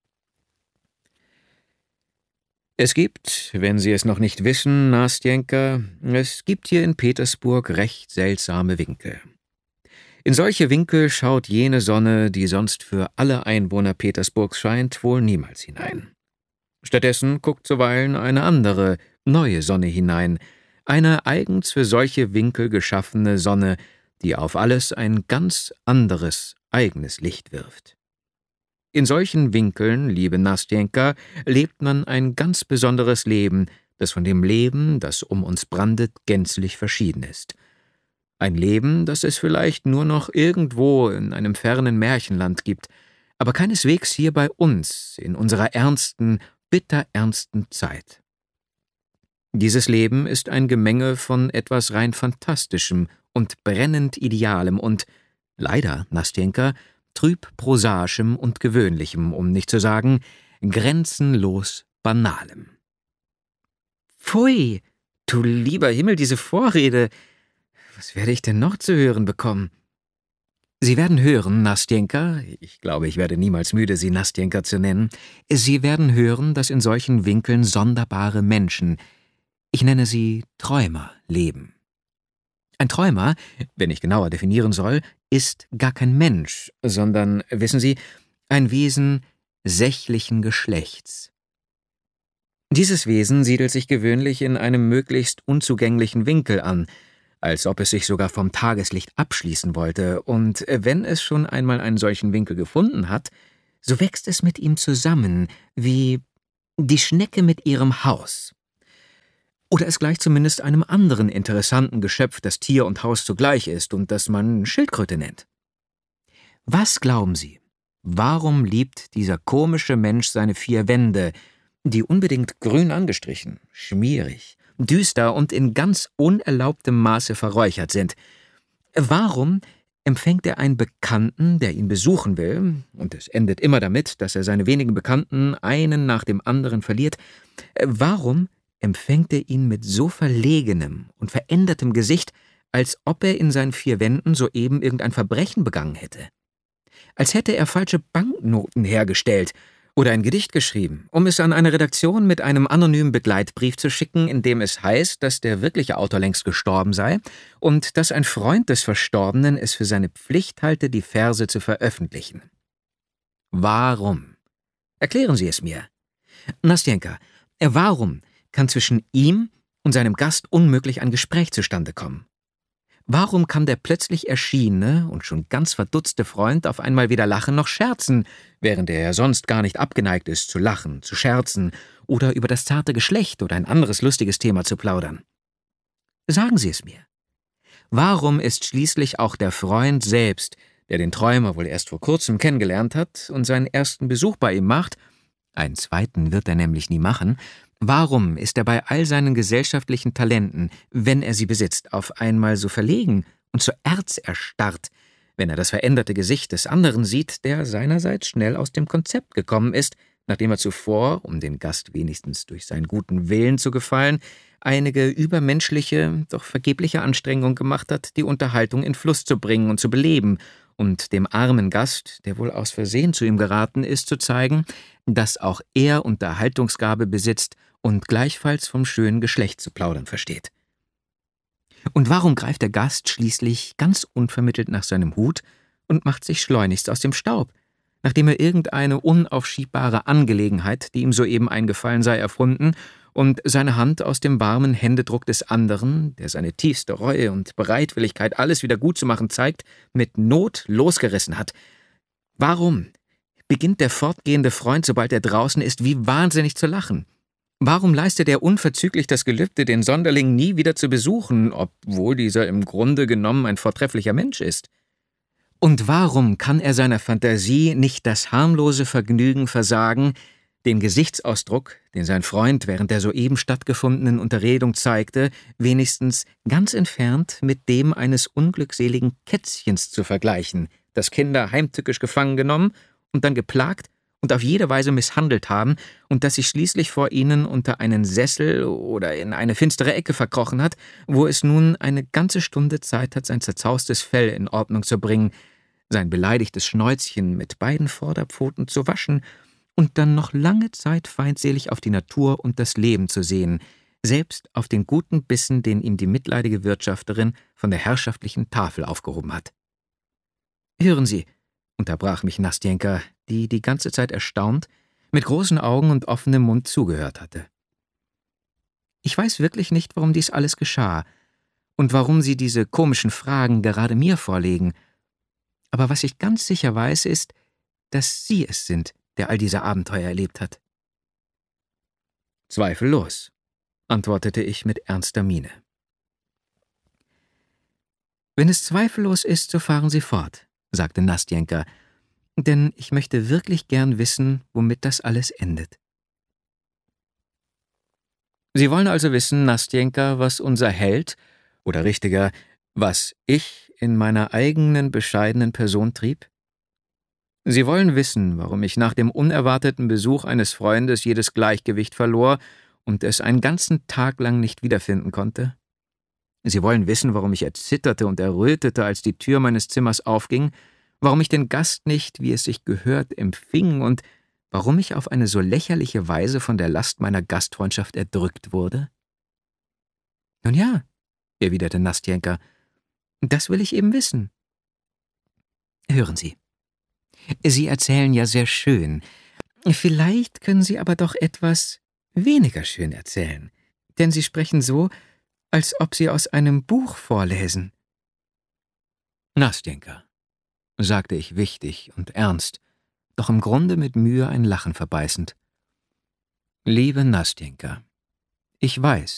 Es gibt, wenn Sie es noch nicht wissen, Nastjenka, es gibt hier in Petersburg recht seltsame Winkel. In solche Winkel schaut jene Sonne, die sonst für alle Einwohner Petersburgs scheint, wohl niemals hinein. Stattdessen guckt zuweilen eine andere, neue Sonne hinein, eine eigens für solche Winkel geschaffene Sonne, die auf alles ein ganz anderes, eigenes Licht wirft. In solchen Winkeln, liebe Nastjenka, lebt man ein ganz besonderes Leben, das von dem Leben, das um uns brandet, gänzlich verschieden ist. Ein Leben, das es vielleicht nur noch irgendwo in einem fernen Märchenland gibt, aber keineswegs hier bei uns, in unserer ernsten, bitterernsten Zeit. Dieses Leben ist ein Gemenge von etwas rein Fantastischem und brennend Idealem und, leider, Nastjenka, trüb Prosaischem und Gewöhnlichem, um nicht zu sagen, grenzenlos Banalem. Pfui, du lieber Himmel, diese Vorrede. Was werde ich denn noch zu hören bekommen? Sie werden hören, Nastjenka, ich glaube, ich werde niemals müde, Sie Nastjenka zu nennen, Sie werden hören, dass in solchen Winkeln sonderbare Menschen, ich nenne sie Träumer, leben. Ein Träumer, wenn ich genauer definieren soll, ist gar kein Mensch, sondern, wissen Sie, ein Wesen sächlichen Geschlechts. Dieses Wesen siedelt sich gewöhnlich in einem möglichst unzugänglichen Winkel an, als ob es sich sogar vom Tageslicht abschließen wollte, und wenn es schon einmal einen solchen Winkel gefunden hat, so wächst es mit ihm zusammen, wie die Schnecke mit ihrem Haus. Oder es gleicht zumindest einem anderen interessanten Geschöpf, das Tier und Haus zugleich ist und das man Schildkröte nennt. Was glauben Sie, warum liebt dieser komische Mensch seine vier Wände, die unbedingt grün angestrichen, schmierig, düster und in ganz unerlaubtem Maße verräuchert sind? Warum empfängt er einen Bekannten, der ihn besuchen will, und es endet immer damit, dass er seine wenigen Bekannten einen nach dem anderen verliert? Warum empfängt er ihn mit so verlegenem und verändertem Gesicht, als ob er in seinen vier Wänden soeben irgendein Verbrechen begangen hätte? Als hätte er falsche Banknoten hergestellt oder ein Gedicht geschrieben, um es an eine Redaktion mit einem anonymen Begleitbrief zu schicken, in dem es heißt, dass der wirkliche Autor längst gestorben sei und dass ein Freund des Verstorbenen es für seine Pflicht halte, die Verse zu veröffentlichen. Warum? Erklären Sie es mir. Nastjenka, warum kann zwischen ihm und seinem Gast unmöglich ein Gespräch zustande kommen? Warum kann der plötzlich erschienene und schon ganz verdutzte Freund auf einmal weder lachen noch scherzen, während er ja sonst gar nicht abgeneigt ist, zu lachen, zu scherzen oder über das zarte Geschlecht oder ein anderes lustiges Thema zu plaudern? Sagen Sie es mir. Warum ist schließlich auch der Freund selbst, der den Träumer wohl erst vor kurzem kennengelernt hat und seinen ersten Besuch bei ihm macht, einen zweiten wird er nämlich nie machen, warum ist er bei all seinen gesellschaftlichen Talenten, wenn er sie besitzt, auf einmal so verlegen und so erzerstarrt, wenn er das veränderte Gesicht des anderen sieht, der seinerseits schnell aus dem Konzept gekommen ist, nachdem er zuvor, um den Gast wenigstens durch seinen guten Willen zu gefallen, einige übermenschliche, doch vergebliche Anstrengung gemacht hat, die Unterhaltung in Fluss zu bringen und zu beleben und dem armen Gast, der wohl aus Versehen zu ihm geraten ist, zu zeigen, dass auch er Unterhaltungsgabe besitzt und gleichfalls vom schönen Geschlecht zu plaudern versteht. Und warum greift der Gast schließlich ganz unvermittelt nach seinem Hut und macht sich schleunigst aus dem Staub, nachdem er irgendeine unaufschiebbare Angelegenheit, die ihm soeben eingefallen sei, erfunden und seine Hand aus dem warmen Händedruck des anderen, der seine tiefste Reue und Bereitwilligkeit, alles wieder gut zu machen zeigt, mit Not losgerissen hat? Warum beginnt der fortgehende Freund, sobald er draußen ist, wie wahnsinnig zu lachen? Warum leistet er unverzüglich das Gelübde, den Sonderling nie wieder zu besuchen, obwohl dieser im Grunde genommen ein vortrefflicher Mensch ist? Und warum kann er seiner Fantasie nicht das harmlose Vergnügen versagen, den Gesichtsausdruck, den sein Freund während der soeben stattgefundenen Unterredung zeigte, wenigstens ganz entfernt mit dem eines unglückseligen Kätzchens zu vergleichen, das Kinder heimtückisch gefangen genommen und dann geplagt und auf jede Weise misshandelt haben und das sich schließlich vor ihnen unter einen Sessel oder in eine finstere Ecke verkrochen hat, wo es nun eine ganze Stunde Zeit hat, sein zerzaustes Fell in Ordnung zu bringen, sein beleidigtes Schnäuzchen mit beiden Vorderpfoten zu waschen und dann noch lange Zeit feindselig auf die Natur und das Leben zu sehen, selbst auf den guten Bissen, den ihm die mitleidige Wirtschafterin von der herrschaftlichen Tafel aufgehoben hat. »Hören Sie«, unterbrach mich Nastjenka, die die ganze Zeit erstaunt, mit großen Augen und offenem Mund zugehört hatte. »Ich weiß wirklich nicht, warum dies alles geschah und warum Sie diese komischen Fragen gerade mir vorlegen. Aber was ich ganz sicher weiß, ist, dass Sie es sind, der all diese Abenteuer erlebt hat.« »Zweifellos«, antwortete ich mit ernster Miene. »Wenn es zweifellos ist, so fahren Sie fort«, sagte Nastjenka, »denn ich möchte wirklich gern wissen, womit das alles endet.« »Sie wollen also wissen, Nastjenka, was unser Held, oder richtiger, was ich in meiner eigenen bescheidenen Person trieb? Sie wollen wissen, warum ich nach dem unerwarteten Besuch eines Freundes jedes Gleichgewicht verlor und es einen ganzen Tag lang nicht wiederfinden konnte? Sie wollen wissen, warum ich erzitterte und errötete, als die Tür meines Zimmers aufging, warum ich den Gast nicht, wie es sich gehört, empfing und warum ich auf eine so lächerliche Weise von der Last meiner Gastfreundschaft erdrückt wurde? »Nun ja«, erwiderte Nastjenka, »das will ich eben wissen. Hören Sie, Sie erzählen ja sehr schön. Vielleicht können Sie aber doch etwas weniger schön erzählen, denn Sie sprechen so, als ob Sie aus einem Buch vorläsen. Nastjenka, sagte ich wichtig und ernst, doch im Grunde mit Mühe ein Lachen verbeißend. Liebe Nastjenka, ich weiß,